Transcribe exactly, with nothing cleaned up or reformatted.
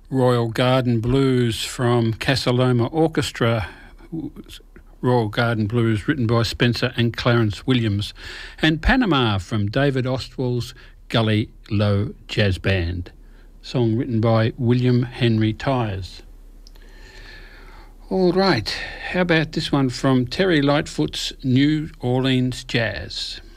Royal Garden Blues from Casaloma Orchestra, Royal Garden Blues written by Spencer and Clarence Williams, and Panama from David Ostwell's Gully Low Jazz Band, song written by William Henry Tyers. All right, how about this one from Terry Lightfoot's New Orleans Jazz?